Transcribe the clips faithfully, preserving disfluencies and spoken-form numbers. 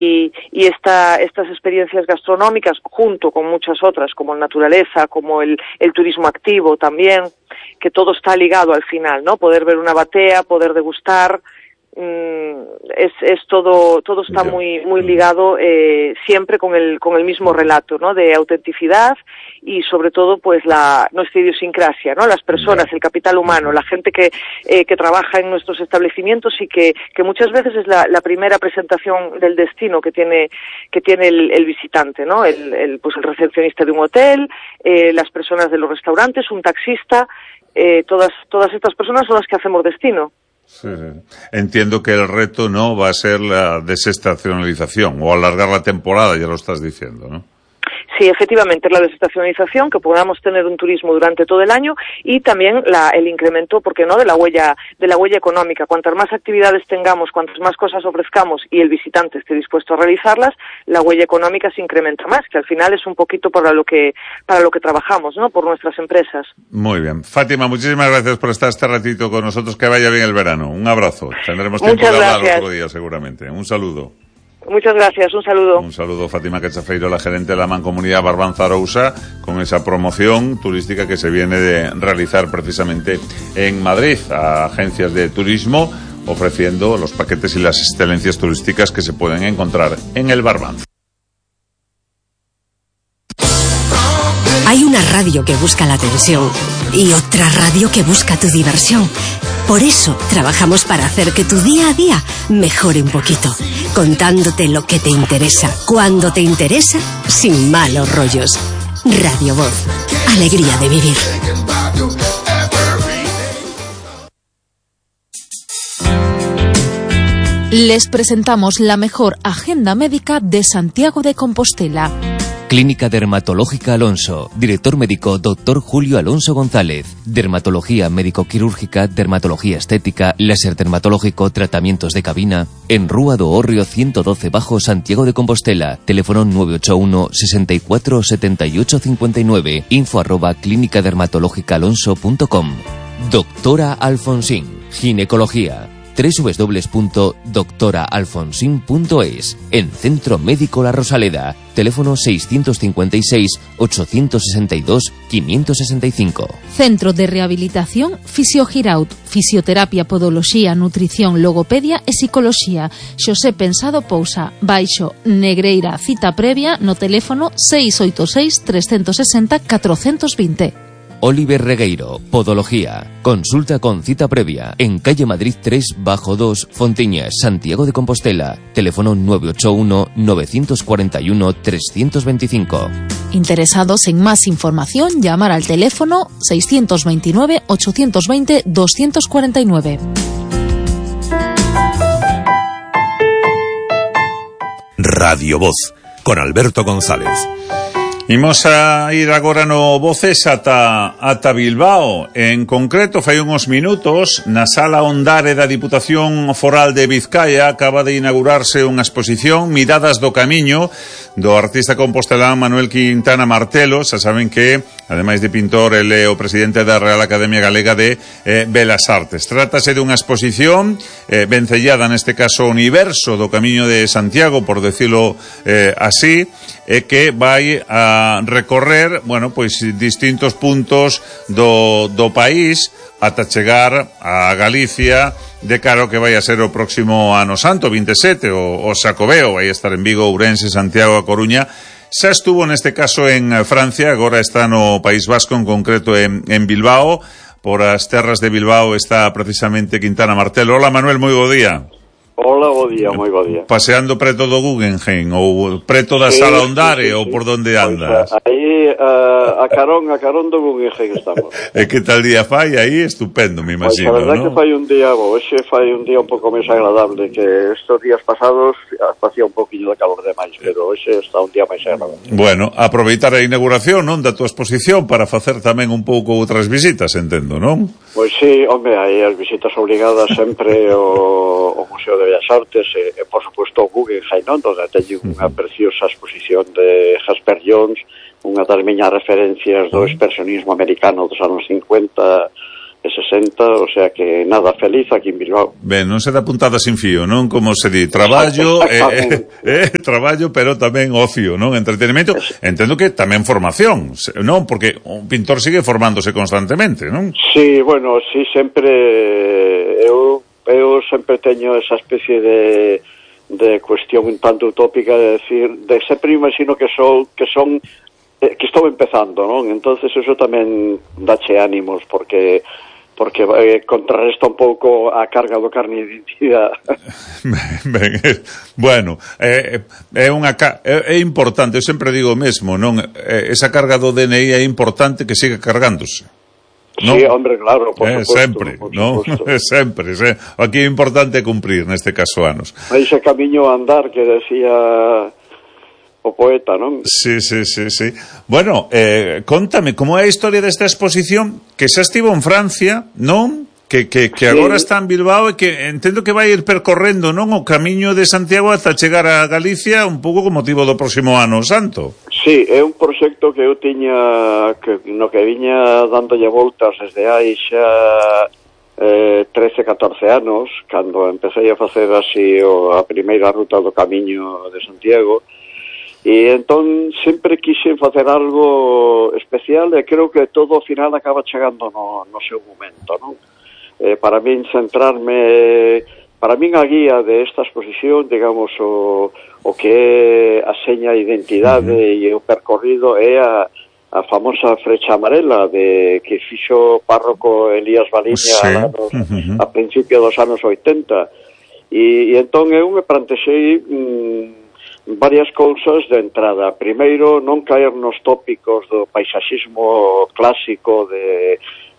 Y, y esta, estas experiencias gastronómicas, junto con muchas otras, como naturaleza, como el, el turismo activo también, que todo está ligado al final, ¿no? Poder ver una batea, poder degustar, mmm, es, es todo, todo está muy, muy ligado eh, siempre con el, con el mismo relato, ¿no? De autenticidad y sobre todo, pues la, nuestra idiosincrasia, ¿no? Las personas, el capital humano, la gente que, eh, que trabaja en nuestros establecimientos y que, que muchas veces es la, la primera presentación del destino que tiene, que tiene el, el visitante, ¿no? El, el, pues el recepcionista de un hotel, eh, las personas de los restaurantes, un taxista, eh, todas, todas estas personas son las que hacemos destino. Sí, sí. Entiendo que el reto no va a ser la desestacionalización o alargar la temporada, ya lo estás diciendo, ¿no? Sí, efectivamente, la desestacionalización, que podamos tener un turismo durante todo el año y también la, el incremento, ¿por qué no?, de la huella, de la huella económica. Cuantas más actividades tengamos, cuantas más cosas ofrezcamos y el visitante esté dispuesto a realizarlas, la huella económica se incrementa más, que al final es un poquito para lo que, para lo que trabajamos, ¿no?, por nuestras empresas. Muy bien. Fátima, muchísimas gracias por estar este ratito con nosotros. Que vaya bien el verano. Un abrazo. Tendremos tiempo Muchas de hablar gracias. otro día, seguramente. Un saludo. Muchas gracias, un saludo. Un saludo, Fátima Cachafeiro, la gerente de la Mancomunidad Barbanza Arousa, con esa promoción turística que se viene de realizar precisamente en Madrid a agencias de turismo, ofreciendo los paquetes y las excelencias turísticas que se pueden encontrar en el Barbanza. Hay una radio que busca la atención y otra radio que busca tu diversión. Por eso trabajamos para hacer que tu día a día mejore un poquito, contándote lo que te interesa, cuando te interesa, sin malos rollos. Radio Voz, alegría de vivir. Les presentamos la mejor agenda médica de Santiago de Compostela. Clínica Dermatológica Alonso. Director médico doctor Julio Alonso González. Dermatología médico-quirúrgica, dermatología estética, láser dermatológico, tratamientos de cabina. En Rúa do Hórreo ciento doce Bajo, Santiago de Compostela. Teléfono nueve ocho uno, sesenta y cuatro, setenta y ocho cincuenta y nueve. Info arroba clínica dermatológica alonso punto com. Doctora Alfonsín. Ginecología. doble u doble u doble u punto doctora alfonsín punto es. En Centro Médico La Rosaleda. Teléfono seiscientos cincuenta y seis, ochocientos sesenta y dos, quinientos sesenta y cinco. Centro de Rehabilitación Fisiogiraut. Fisioterapia, podoloxía, nutrición, logopedia e psicoloxía. Xosé Pensado Pousa. Baixo Negreira. Cita previa no teléfono seis ocho seis, tres seis cero, cuatro dos cero. Oliver Regueiro, Podología. Consulta con cita previa en calle Madrid tres bajo dos, Fontiñas, Santiago de Compostela. Teléfono nueve ocho uno, nueve cuatro uno, tres dos cinco. Interesados en más información, llamar al teléfono seis dos nueve, ocho dos cero, dos cuatro nueve. Radio Voz, con Alberto González. Imos a ir agora no Voces ata, ata Bilbao. En concreto, fai uns minutos, na Sala Ondare da Diputación Foral de Vizcaya acaba de inaugurarse unha exposición Miradas do Camiño do artista compostelán Manuel Quintana Martelo. Xa saben que, ademais de pintor, ele é o presidente da Real Academia Galega de eh, Belas Artes. Trátase dunha exposición eh, vencellada, neste caso, o universo do Camiño de Santiago, por decirlo eh, así, e que vai a recorrer, bueno, pois distintos puntos do, do país ata chegar a Galicia, de cara ao que vai a ser o próximo Ano Santo, vinte e sete, o, o Xacobeo, vai estar en Vigo, Ourense, Santiago, a Coruña. Xa estuvo neste caso en Francia, agora está no País Vasco, en concreto en, en Bilbao. Por as terras de Bilbao está precisamente Quintana Martelo. Hola, Manuel, moi bo día. Hola, bo día, moi bo día. Paseando preto do Guggenheim ou preto da sí, Sala Ondare, sí, sí, ou por donde andas? Pois, aí uh, a carón, a carón do Guggenheim estamos. E que tal día fai aí? Estupendo, me imagino, pois, a verdade, ¿no? Que fai un día, bo, ese fai un día un pouco máis agradable, que estos días pasados facía un poquinho de calor de máis, pero ese está un día máis agradable. Bueno, aproveitar a inauguración, non, da tua exposición para facer tamén un pouco outras visitas, entendo, non? Pois sí, hombre, hai as visitas obrigadas sempre ao, ao Museo de Bellas Artes e, e por suposto, o Guggenheim, non? Donde teño unha preciosa exposición de Jasper Jones, unha das miñas referencias do expresionismo americano dos anos cincuenta, e sesenta, o sea que nada, feliz aquí en Bilbao. Ben, non se dá puntada sin fío, non? Como se di, traballo, eh, eh, traballo, pero tamén ocio, non? Entretenimento, entendo que tamén formación, non? Porque un pintor sigue formándose constantemente, non? Sí, bueno, sí, sempre, eu, eu sempre teño esa especie de, de cuestión un tanto utópica de decir, de sempre imagino que son, que son, eh, que estou empezando, non? Entonces eso tamén dache ánimos, porque porque eh, contrarresta un pouco a carga do carne de identidade. Ben, ben, bueno, é, é unha é, é importante, eu sempre digo o mesmo, non? Esa carga do D N I é importante que siga cargándose. ¿No? Sí, hombre, claro, por eh, supuesto. Sempre, por ¿no? sempre, se, aquí é importante cumprir, neste caso anos. Ese camiño a andar que decía o poeta, non? Sí, sí, sí, sí. Bueno, eh, contame, como é a historia desta exposición que xa estivo en Francia, non? Que, que, que agora sí. Está en Bilbao e que entendo que vai ir percorrendo, non? O camiño de Santiago ata chegar a Galicia un pouco con motivo do próximo ano santo. Sí, é un proxecto que eu tiña que, no que viña dándolle voltas desde hai xa eh, trece, catorce anos, cando empecé a facer así o, a primeira ruta do camiño de Santiago. E entón sempre quixen facer algo especial e creo que todo ao final acaba chegando no, no seu momento, non? Eh, para min centrarme, para min a guía de esta exposición, digamos, o, o que é a seña de identidade uh-huh. e o percorrido é a, a famosa frecha amarela de que fixo o párroco Elías Baliña sí. a, anos, uh-huh. a principio dos anos oitenta. E, e entón eu me plantexei mm, varias cousas de entrada. Primeiro, non caer nos tópicos do paisaxismo clásico de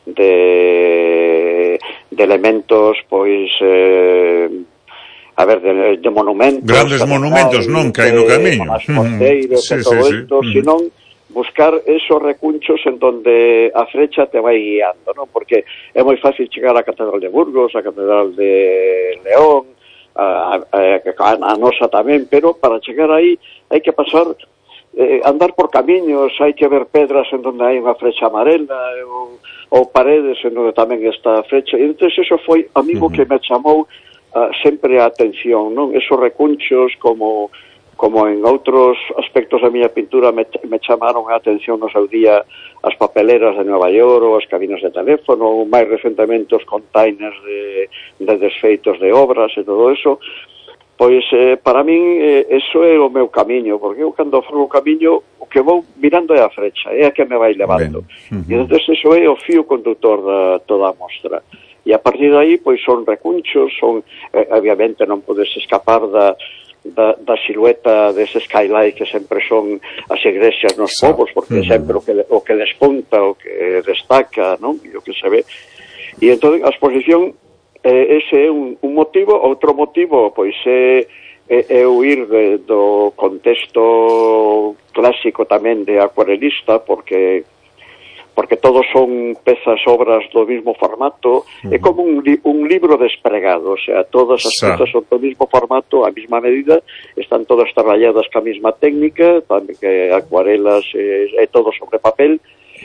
de, de elementos, pois eh, a ver, de, de monumentos grandes monumentos, non, que hai no camiño as porteiros sí, e todo sí, isto, sí. Senón buscar esos recunchos en donde a frecha te vai guiando, non? Porque é moi fácil chegar á Catedral de Burgos, á Catedral de León, A, a, a nosa tamén, pero para chegar aí hai que pasar, eh, andar por camiños, hai que ver pedras en donde hai unha frecha amarela ou, ou paredes en donde tamén está a frecha, e entón eso foi amigo uh-huh. que me chamou uh, sempre a atención, non? Esos recunchos como como en outros aspectos da miña pintura me, me chamaron a atención no seu día as papeleras de Nova York ou as cabinas de teléfono, ou máis recentemente os containers de, de desfeitos de obras e todo eso. Pois eh, para min eh, eso é o meu camiño, porque eu cando fago o camiño o que vou mirando é a frecha, é a que me vai levando. Uh-huh. E entón eso é o fío conductor da toda a mostra. E a partir de aí pois son recunchos, son eh, obviamente non podes escapar da Da, da silueta dese skylight que sempre son as igrexas nos sí. povos, porque uh-huh. sempre o que, o que despunta, o que destaca, non? E o que se ve. E entón a exposición, eh, ese é un, un motivo. Outro motivo, pois, é, é, é o ir de, do contexto clásico tamén de acuarelista, porque porque todos son pezas, obras do mismo formato, uh-huh. é como un, li, un libro despregado, o sea, todas as Sa. pezas son do mismo formato, a mesma medida, están todas traballadas ca mesma técnica, tamén que acuarelas, é, é todo sobre papel,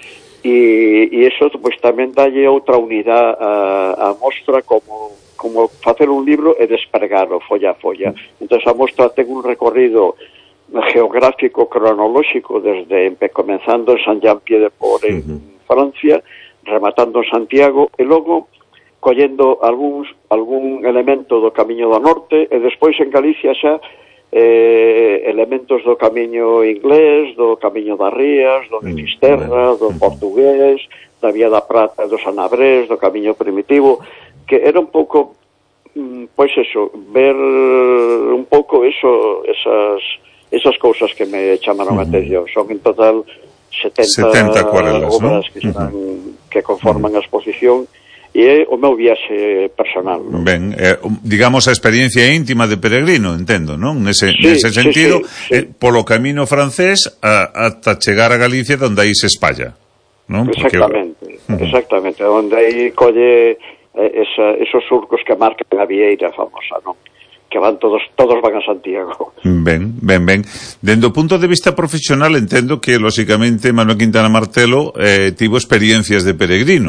e, e eso pues, tamén dalle outra unidade a, a mostra como, como facer un libro e despregarlo, folla a folla. Uh-huh. Entón, a mostra ten un recorrido geográfico, cronolóxico, desde comenzando en San Jean-Pied-de-Port en uh-huh. Francia, rematando en Santiago, e logo collendo algúns, algún elemento do Camiño do Norte, e despois en Galicia xa eh, elementos do Camiño inglés, do Camiño das Rías, do de Fisterra, do portugués, da Vía da Prata, do Sanabrés, do Camiño primitivo, que era un pouco, pois eso, ver un pouco eso, esas esas cousas que me chamaron uh-huh. a atención. Son en total setenta acuarelas, obras, ¿no? que, están, uh-huh. que conforman uh-huh. a exposición, e é o meu viaxe personal, ¿no? Ben, eh, digamos a experiencia íntima de peregrino, entendo, non? Nese, sí, nese sentido, sí, sí, sí. Eh, polo camino francés a, ata chegar a Galicia, donde aí se espalla, non? Exactamente, Porque... uh-huh. exactamente, onde aí colle eh, esa, esos surcos que marcan a vieira famosa, non? Que van todos todos van a Santiago. Ben, ben, ben. Dende o punto de vista profesional entendo que, lóxicamente, Manuel Quintana Martelo eh, tivo experiencias de peregrino,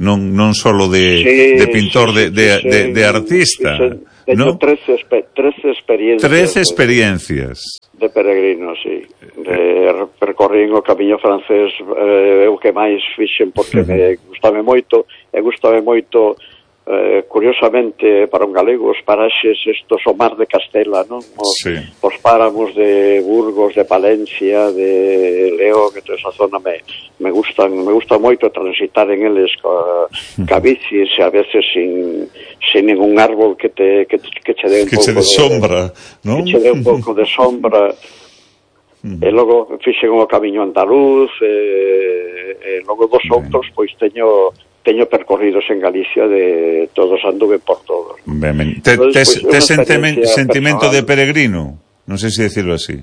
non non solo de, sí, de pintor, sí, de, de, sí, de, de artista. Sí, sí. ¿No? trece, trece experiencias. trece experiencias. De, de peregrino, sí. De, percorrín o camiño francés, eh, o que máis fixen porque uh-huh. me gustame moito, e gustame moito, eh, curiosamente, para un galego, os paraxes estos o mar de Castela, non? Os, sí. os páramos de Burgos, de Palencia, de León, que toda esa zona me, me gustan, me gusta moito transitar en eles ca, ca bicis, e a veces sin, sin ningún árbol que te que, que che dé un que pouco de sombra, ¿no? Que che dé un pouco de sombra. E logo fixen o camiño andaluz, e, e logo dos outros, pois teño teño percorridos en Galicia de todos, anduve por todos. Ben, ben. Te, tes, pues, tes sentimen, sentimento personal de peregrino? Non sei se decirlo así.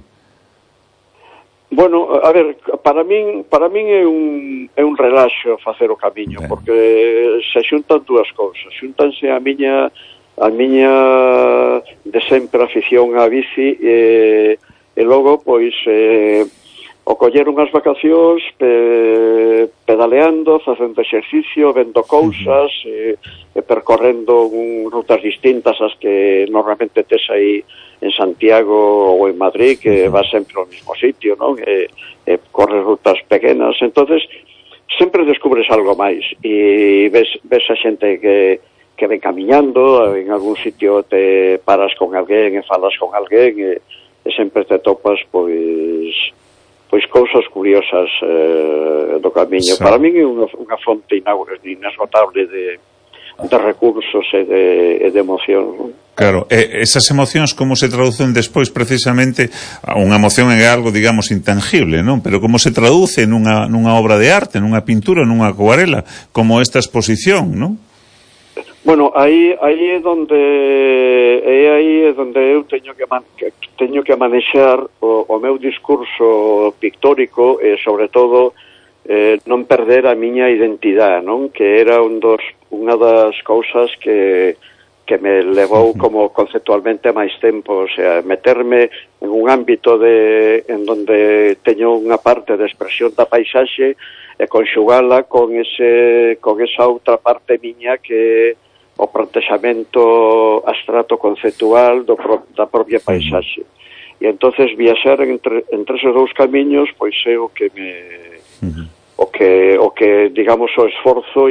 Bueno, a ver, para min para min é un é un relaxo facer o camiño, ben. Porque se xuntan dúas cousas. Xuntanse a miña a miña de sempre afición á bici e e logo, pois, eh, o coller unhas vacacións pe, pedaleando, facendo exercicio, vendo cousas, uh-huh. e, e percorrendo un, rutas distintas as que normalmente tes aí en Santiago ou en Madrid, que uh-huh. vas sempre ao mismo sitio, non? E, e corres rutas pequenas, entonces sempre descubres algo máis e ves, ves a xente que, que ven camiñando, en algún sitio te paras con alguén e falas con alguén e e sempre te topas pois pois cousas curiosas eh, do camiño. Sí. Para min é unha, unha fonte inesgotable de, de recursos e de, e de emoción. Claro, e esas emocións como se traducen despois precisamente a unha emoción é algo, digamos, intangible, non? Pero como se traduce nunha, nunha obra de arte, nunha pintura, nunha acuarela, como esta exposición, non? Bueno, aí aí é onde é aí é onde eu teño que, man, que teño que manexar o, o meu discurso pictórico e sobre todo eh, non perder a miña identidade, non? Que era un dos unha das cousas que que me levou como conceptualmente máis tempo, o sea, meterme en un ámbito de en donde teño unha parte de expresión da paisaxe e conxugala con ese con esa outra parte miña que o plantexamento abstrato conceptual do, da propia paisaxe. E entonces viaxar entre, entre esos dous camiños pois é o que me uh-huh. o que o que digamos o esforzo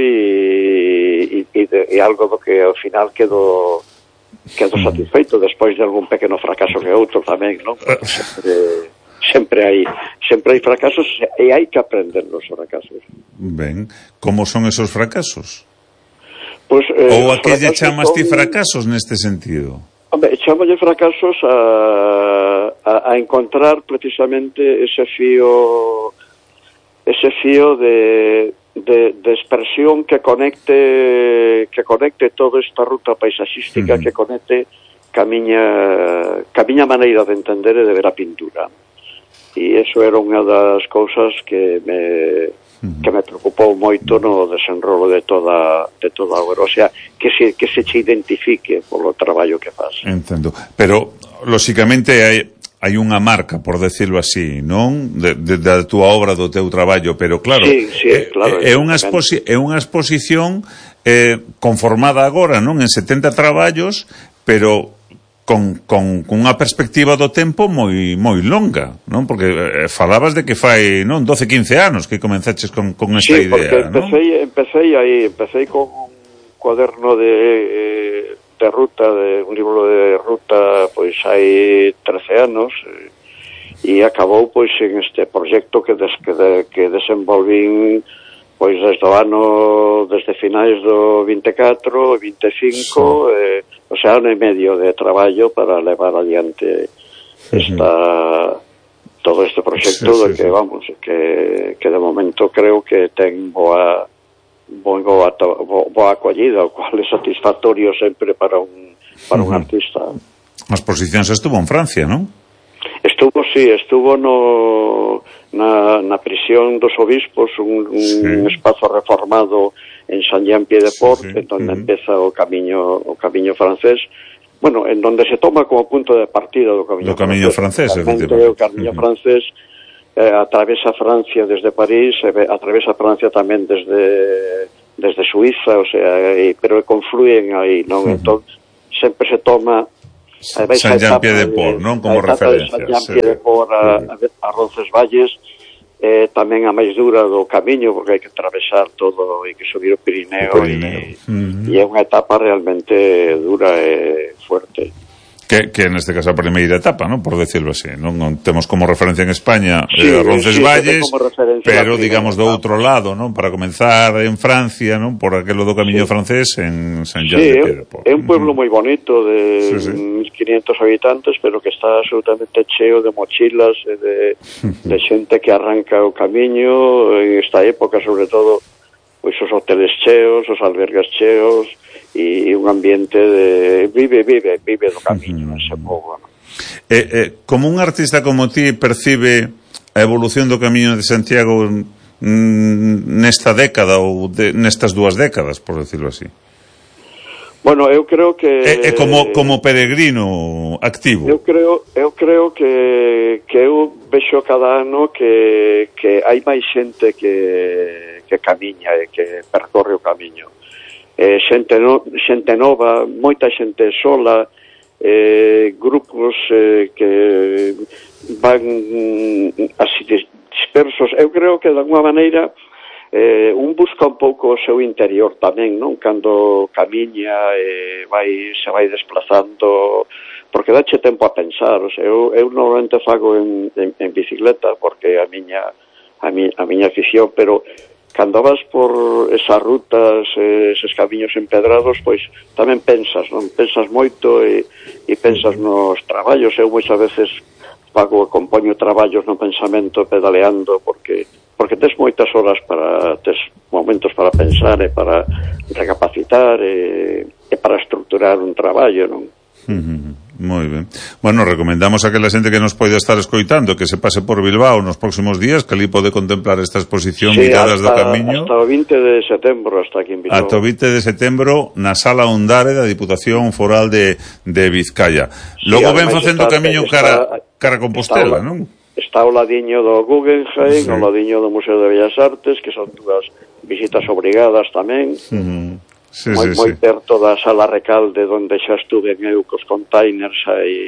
e, e, e, e algo do que ao final quedo quedo uh-huh. satisfeito despois de algún pequeno fracaso que outro tamén, non? Sempre, sempre hai sempre hai fracasos e hai que aprender dos fracasos. Ben, como son esos fracasos? Pues, eh, ou a que lle chamas ti fracasos neste sentido? Hombre, chamalle fracasos a, a, a encontrar precisamente ese fío ese fío de, de, de expresión que conecte que conecte toda esta ruta paisaxística, uh-huh. que conecte ca miña, ca miña maneira de entender e de ver a pintura. E eso era unha das cousas que me que me preocupou moito no desenrolo de toda de toda a obra, o sea, que se que se che identifique polo traballo que faz. Entendo, pero lóxicamente hai hai unha marca, por decirlo así, non? De, de, da túa obra, do teu traballo, pero claro, sí, sí, é, claro, é, é unha exposi- é unha exposición eh, conformada agora, non? En setenta traballos, pero con, con, con unha perspectiva do tempo moi moi longa, non? Porque eh, falabas de que fai, non, doce, quince anos que comenzaches con, con esta sí, idea, porque empecé, non? empecé aí, empecé con un cuaderno de, de ruta, de un libro de ruta, pois hai trece anos, e acabou pois en este proxecto que, des, que, de, que desenvolvín pois desde o ano, desde finais do vinte e catro, vinte e cinco, sí. eh, o sea, ano e medio de traballo para levar adiante esta, uh-huh. todo este proxecto, sí, sí, de que, sí. vamos, que, que de momento creo que ten boa, boa, boa, boa acollida, o cual é satisfactorio sempre para un, para uh-huh. un artista. As posicións estuvo en Francia, non? Estuvo, sí, estuvo no... Na, na prisión dos obispos, un, un sí. espazo reformado en Saint-Jean-Pied-de-Port, sí, sí. en donde uh-huh. empeza o camiño o camiño francés, bueno, en donde se toma como punto de partida do camiño, do camiño francés, francés o camiño uh-huh. francés eh, atravesa Francia desde París, e atravesa Francia tamén desde desde Suiza, o sea, e, pero confluyen aí, non? Uh-huh. Entón, sempre se toma San Jean-Pied-de-Port, non? Como referencia. San Jean-Pied-de-Port a, a Roncesvalles, eh, tamén a máis dura do camiño, porque hai que atravesar todo, hai que subir o Pirineo, o Pirineo. E, uh-huh. e é unha etapa realmente dura e fuerte. Que, que neste caso a primeira etapa, non? Por decirlo así, non? Temos como referencia en España sí, eh, Roncesvalles, sí, pero digamos do outro lado, non? Para comenzar en Francia, non? Por aquelo do camiño sí. francés en San Jean-de-Pied-de-Port. Sí, é un pueblo moi bonito de sí, sí. mil quinientos habitantes, pero que está absolutamente cheo de mochilas e de, de xente que arranca o camiño en esta época, sobre todo, pois os hoteles cheos, os albergues cheos, e un ambiente de vive, vive, vive do camiño, uh-huh. ese povo, ¿no? Eh, eh, como un artista como ti percibe a evolución do camiño de Santiago mm, nesta década ou de, nestas dúas décadas, por decirlo así? Bueno, eu creo que... E, e como, como peregrino activo? Eu creo, eu creo que, que eu vexo cada ano que, que hai máis xente que, que camiña e que percorre o camiño. Eh, xente, no, xente nova, moita xente sola, eh, grupos eh, que van así dispersos. Eu creo que de alguma maneira eh, un busca un pouco o seu interior tamén, non? Cando camiña, eh, vai, se vai desplazando, porque dache tempo a pensar. O sea, eu, eu normalmente fago en, en, en bicicleta, porque a miña, a, mi, a miña afición, pero cando vas por esas rutas, eses camiños empedrados, pois tamén pensas, non? Pensas moito e, e pensas nos traballos. Eu moitas veces fago e compoño traballos no pensamento pedaleando, porque porque tes moitas horas para, tes momentos para pensar e para recapacitar e, e para estruturar un traballo, non? Uh-huh. Moi ben. Bueno, recomendamos a aquela xente que nos poida estar escoitando que se pase por Bilbao nos próximos días, que ali pode contemplar esta exposición sí, Miradas hasta, do Camiño. Hasta o vinte de setembro, hasta aquí en Bilbao. Hasta o vinte de setembro na Sala Ondare da Diputación Foral de, de Vizcaya. Sí, logo ven facendo o camiño cara, cara a Compostela, está, non? Está ao ladiño do Guggenheim, sí. ao ladiño do Museo de Bellas Artes, que son dúas visitas obrigadas tamén. Uh-huh. Sí, moi, sí, moi sí. perto da Sala Recalde, donde xa estuve en eu cos containers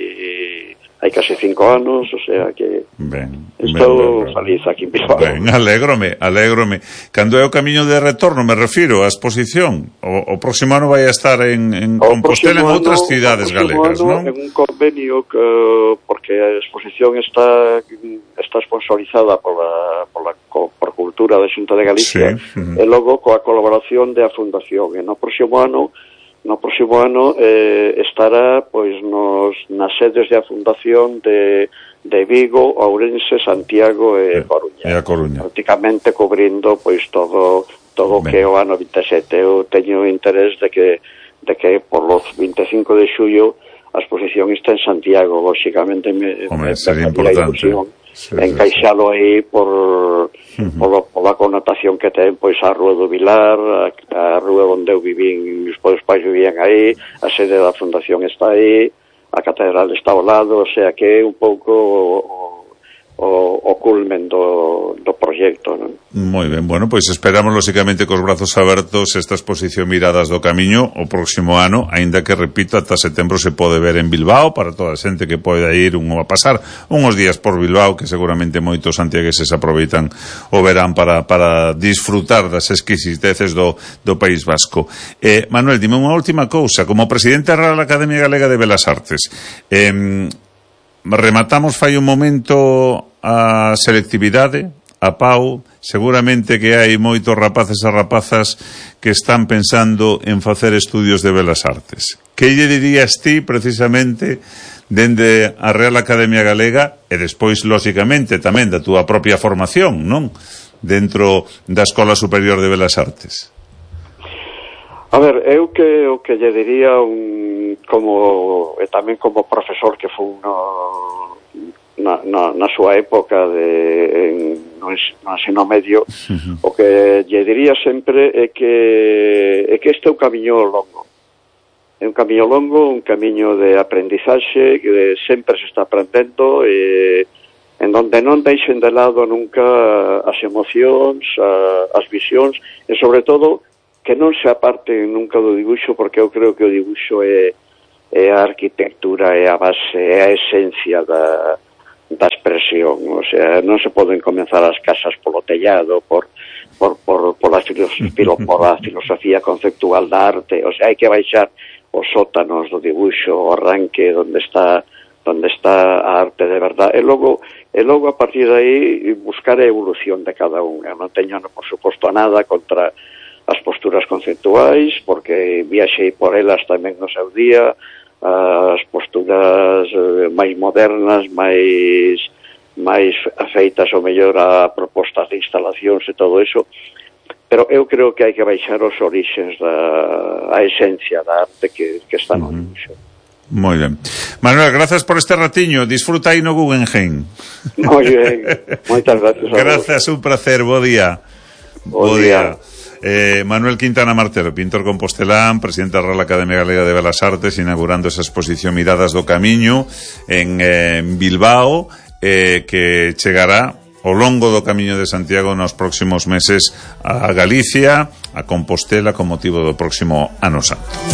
hai, hai casi cinco anos, o sea que ben, estou ben, feliz aquí en Bilbao. Ben, alégrome, alégrome. Cando é o camiño de retorno, me refiro á exposición. O, o próximo ano vai a estar en, en Compostela, en outras cidades galegas, non? En un convenio que, porque a exposición está está sponsorizada pola, pola por Cultura da Xunta de Galicia, sí. uh-huh. e logo coa colaboración da Fundación. E no próximo ano no próximo ano eh, estará pois nos nas sedes da Fundación de, de Vigo, Ourense, Santiago e Coruña. E a Coruña. Prácticamente cubrindo pois todo todo o que é o ano vinte e sete. Eu teño interés de que de que por los vinte e cinco de xullo a exposición está en Santiago, lógicamente me, Hombre, me sería importante sí, encaixalo sí, sí. aí por, uh-huh. por, por a connotación que ten pois a Rúa do Vilar, a, a rúa onde eu vivín, os meus pais vivían aí, a sede da Fundación está aí, a catedral está ao lado, o sea que é un pouco o, o, o culmen do, do proxecto, non? Moi ben, bueno, pois esperamos lógicamente cos brazos abertos esta exposición Miradas do Camiño o próximo ano, aínda que repito, ata setembro se pode ver en Bilbao para toda a xente que poida ir un, a pasar uns días por Bilbao, que seguramente moitos santiagueses aproveitan o verán para, para disfrutar das exquisiteces do, do País Vasco. Eh, Manuel, dime unha última cousa, como presidente da Real Academia Galega de Belas Artes, eh, rematamos fai un momento a selectividade, a P A U, seguramente que hai moitos rapaces e rapazas que están pensando en facer estudios de Belas Artes. Que lle dirías ti, precisamente, dende a Real Academia Galega e despois, lógicamente, tamén da túa propia formación, non? Dentro da Escola Superior de Belas Artes. A ver, eu que o que lle diría un, como e tamén como profesor que foi no Na, na, na súa época de en, no, no ensino medio, uh-huh. o que lle diría sempre é que é que este é un camiño longo, é un camiño longo, un camiño de aprendizaxe que sempre se está aprendendo e en donde non deixen de lado nunca as emocións, a, as visións e sobre todo que que non se aparten nunca do dibuixo, porque eu creo que o dibuixo é, é a arquitectura, é a base, é a esencia da, da expresión. O sea, non se poden comenzar as casas polo tellado, por, por, por, por, a, filosofía, por a filosofía conceptual da arte. O sea, hai que baixar os sótanos do dibuixo, o arranque onde está onde está a arte de verdade, e logo e logo a partir de aí buscar a evolución de cada unha. Non teño, por suposto, nada contra as posturas conceptuais, porque viaxei por elas tamén no seu día, as posturas máis modernas, máis máis afeitas ao mellor a propostas de instalacións e todo eso, pero eu creo que hai que baixar os orixes da a esencia da arte que, que está no dibuixo. Moi ben. Manuel, gracias por este ratiño. Disfruta aí no Guggenheim. Moi ben. Moitas gracias a Gracias, vos. Un placer. Bo día. Bo día. Eh, Manuel Quintana Martelo, pintor compostelán, presidente da Real Academia Galega de Belas Artes, inaugurando esa exposición Miradas do Camiño en eh, Bilbao, eh, que chegará ao longo do Camiño de Santiago nos próximos meses a Galicia, a Compostela, con motivo do próximo Ano Santo.